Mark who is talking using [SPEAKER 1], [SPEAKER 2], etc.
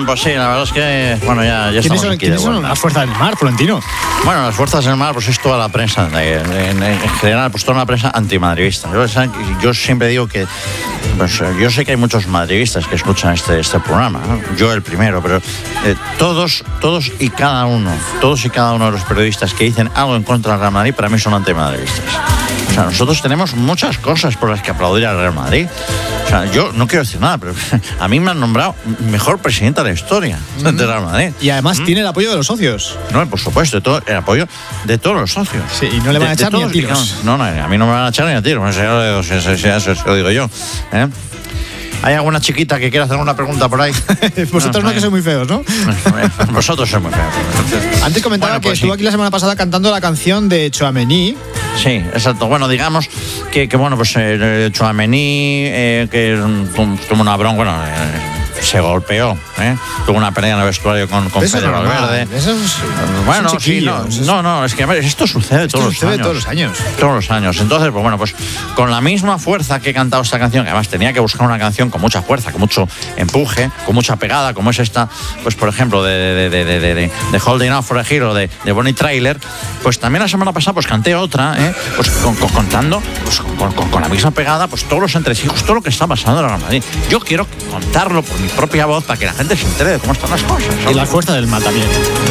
[SPEAKER 1] Pues sí, la verdad es que, bueno, ya estamos aquí.
[SPEAKER 2] ¿Quiénes son las fuerzas del mar, Florentino?
[SPEAKER 1] Bueno, las fuerzas del mar, pues es toda la prensa, en general, pues toda la prensa antimadridista. Yo siempre digo que, pues yo sé que hay muchos madridistas que escuchan este programa, ¿no? Yo el primero, pero todos y cada uno de los periodistas que dicen algo en contra del Real Madrid, para mí son antimadridistas. O sea, nosotros tenemos muchas cosas por las que aplaudir al Real Madrid. O sea, yo no quiero decir nada, pero a mí me han nombrado mejor presidenta de la historia del Real Madrid.
[SPEAKER 2] Y además tiene el apoyo de los socios.
[SPEAKER 1] No, por supuesto, el apoyo de todos los socios.
[SPEAKER 2] Sí, y no le van a echar ni a tiros.
[SPEAKER 1] No, a mí no me van a echar ni a tiros, eso lo digo yo. ¿Hay alguna chiquita que quiera hacer una pregunta por ahí?
[SPEAKER 2] Vosotros no, que sois muy feos, ¿no?
[SPEAKER 1] Vosotros sois muy feos.
[SPEAKER 2] Antes comentaba que estuvo aquí la semana pasada cantando la canción de Tchouaméni.
[SPEAKER 1] Sí, exacto. Bueno, digamos que bueno, pues Tchouaméni, que tuvo una bronca, bueno, se golpeó, tuvo una pelea en el vestuario con Fede Valverde. Bueno, sí, no, es que a ver, esto sucede todos los años. Todos los años. Entonces, pues bueno, pues con la misma fuerza que he cantado esta canción, que además tenía que buscar una canción con mucha fuerza, con mucho empuje, con mucha pegada, como es esta, pues por ejemplo, de Holding Out for a Hero, de Bonnie Tyler, pues también la semana pasada pues canté otra, pues contando, pues, con la misma pegada, pues todos los entresijos, todo lo que está pasando en el Real Madrid. Yo quiero contarlo por mi propia voz para que la gente se entere de cómo están las cosas, ¿sabes?
[SPEAKER 2] Y la fuerza del mal también.